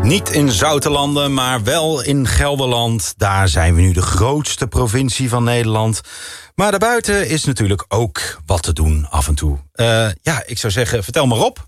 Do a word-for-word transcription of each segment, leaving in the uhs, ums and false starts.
Niet in Zoutelanden, maar wel in Gelderland. Daar zijn we nu de grootste provincie van Nederland. Maar daarbuiten is natuurlijk ook wat te doen af en toe. Uh, ja, ik zou zeggen, vertel maar op.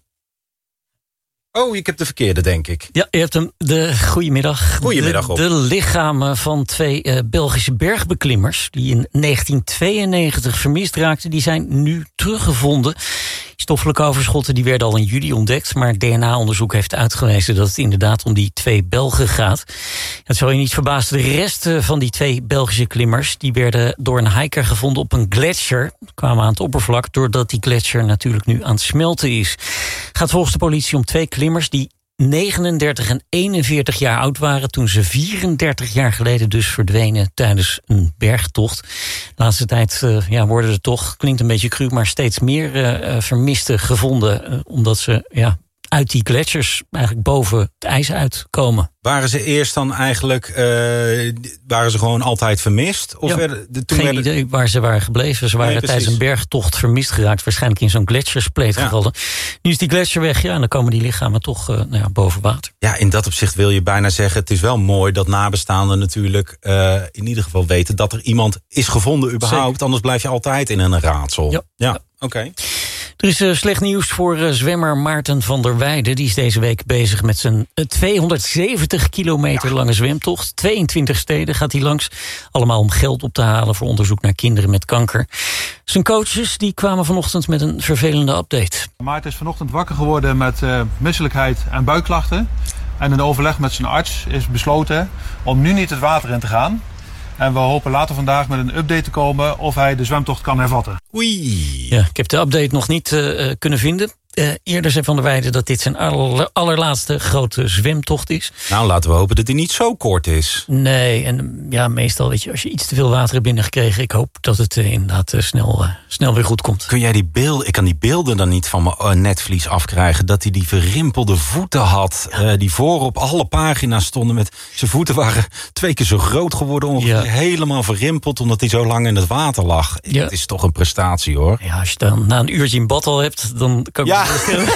Oh, ik heb de verkeerde, denk ik. Ja, je hebt hem. De goedemiddag. Goedemiddag op. De, de lichamen van twee uh, Belgische bergbeklimmers die in negentien tweeënnegentig vermist raakten, die zijn nu teruggevonden. Stoffelijke overschotten die werden al in juli ontdekt, maar D N A-onderzoek heeft uitgewezen dat het inderdaad om die twee Belgen gaat. Het zal je niet verbazen, de rest van die twee Belgische klimmers die werden door een hiker gevonden op een gletsjer, kwamen aan het oppervlak doordat die gletsjer natuurlijk nu aan het smelten is. Het gaat volgens de politie om twee klimmers die negenendertig en eenenveertig jaar oud waren toen ze vierendertig jaar geleden dus verdwenen tijdens een bergtocht. De laatste tijd uh, ja, worden er toch, klinkt een beetje cru, maar steeds meer uh, vermisten gevonden, uh, omdat ze ja, uit die gletsjers eigenlijk boven het ijs uitkomen. Waren ze eerst dan eigenlijk, uh, waren ze gewoon altijd vermist? Of ja, werden, de, toen geen werden... idee waar ze waren gebleven. Ze waren nee, tijdens een bergtocht vermist geraakt, waarschijnlijk in zo'n gletsjerspleet ja. gevallen. Nu is die gletsjer weg, ja, en dan komen die lichamen toch uh, nou ja, boven water. Ja, in dat opzicht wil je bijna zeggen, het is wel mooi dat nabestaanden natuurlijk uh, in ieder geval weten dat er iemand is gevonden überhaupt. Zeker. Anders blijf je altijd in een raadsel. Ja, ja. ja. oké. Okay. Er is uh, slecht nieuws voor uh, zwemmer Maarten van der Weijden. Die is deze week bezig met zijn uh, tweehonderdzeventig kilometer ja. lange zwemtocht. tweeëntwintig steden gaat hij langs. Allemaal om geld op te halen voor onderzoek naar kinderen met kanker. Zijn coaches die kwamen vanochtend met een vervelende update. Maarten is vanochtend wakker geworden met uh, misselijkheid en buikklachten. En in overleg met zijn arts is besloten om nu niet het water in te gaan. En we hopen later vandaag met een update te komen of hij de zwemtocht kan hervatten. Oei. Ja, ik heb de update nog niet uh, kunnen vinden. Uh, eerder zei Van der Weijden dat dit zijn aller, allerlaatste grote zwemtocht is. Nou, laten we hopen dat hij niet zo kort is. Nee, en ja, meestal weet je, als je iets te veel water hebt binnengekregen, ik hoop dat het uh, inderdaad uh, snel, uh, snel weer goed komt. Kun jij die beelden, ik kan die beelden dan niet van mijn uh, netvlies afkrijgen, dat hij die verrimpelde voeten had, ja. uh, die voor op alle pagina's stonden met, zijn voeten waren twee keer zo groot geworden, ongeveer ja. helemaal verrimpeld, omdat hij zo lang in het water lag. Ja. Het is toch een prestatie, hoor. Ja, als je dan na een uurtje in bad al hebt, dan kan ik ja.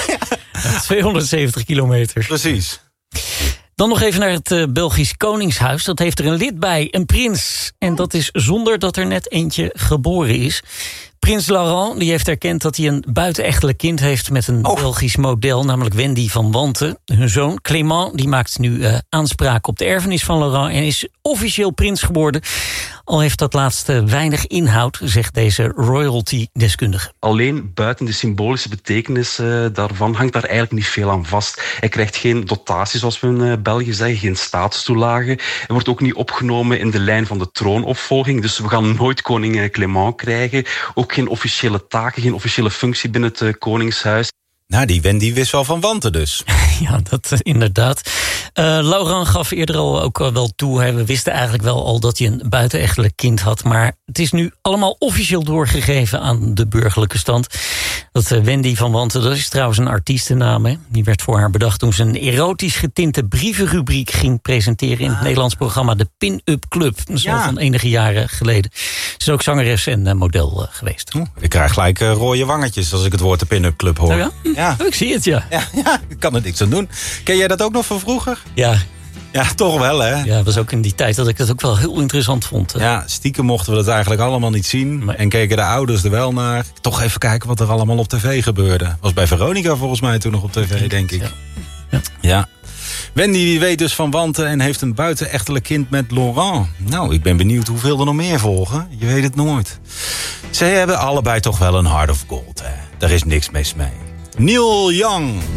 tweehonderdzeventig kilometer. Precies. Dan nog even naar het uh, Belgisch Koningshuis. Dat heeft er een lid bij, een prins. En dat is zonder dat er net eentje geboren is. Prins Laurent die heeft erkend dat hij een buitenechtelijk kind heeft met een oh. Belgisch model, namelijk Wendy van Wanten. Hun zoon Clément die maakt nu uh, aanspraak op de erfenis van Laurent en is officieel prins geworden. Al heeft dat laatste weinig inhoud, zegt deze royalty-deskundige. Alleen buiten de symbolische betekenis uh, daarvan hangt daar eigenlijk niet veel aan vast. Hij krijgt geen dotatie, zoals we in uh, België zeggen, geen staatstoelagen. Hij wordt ook niet opgenomen in de lijn van de troonopvolging. Dus we gaan nooit koning Clément krijgen. Ook geen officiële taken, geen officiële functie binnen het uh, Koningshuis. Nou, die Wendy wist wel van Wanten dus. Ja, dat uh, inderdaad. Uh, Laurent gaf eerder al ook uh, wel toe. Hè, we wisten eigenlijk wel al dat hij een buitenechtelijk kind had. Maar het is nu allemaal officieel doorgegeven aan de burgerlijke stand. Dat uh, Wendy van Wanten, dat is trouwens een artiestennaam. Hè. Die werd voor haar bedacht toen ze een erotisch getinte brievenrubriek ging presenteren in het ah. Nederlands programma De Pin-Up Club. Dat is ja. al van enige jaren geleden. Ze is ook zangeres en uh, model uh, geweest. Oeh, ik krijg gelijk uh, rode wangetjes als ik het woord De Pin-Up Club hoor. Oh ja? Ja. Oh, ik zie het, ja. Ja, ja. Ik kan er niks aan doen. Ken jij dat ook nog van vroeger? Ja. Ja, toch wel, hè? Ja, dat was ook in die tijd dat ik dat ook wel heel interessant vond. Ja, stiekem mochten we dat eigenlijk allemaal niet zien. Maar... En keken de ouders er wel naar. Toch even kijken wat er allemaal op tv gebeurde. Was bij Veronica volgens mij toen nog op tv, denk ik. Ja. Ja. ja. Wendy die weet dus van Wanten en heeft een buitenechtelijk kind met Laurent. Nou, ik ben benieuwd hoeveel er nog meer volgen. Je weet het nooit. Ze hebben allebei toch wel een heart of gold, hè? Daar is niks mis mee. Neil Young.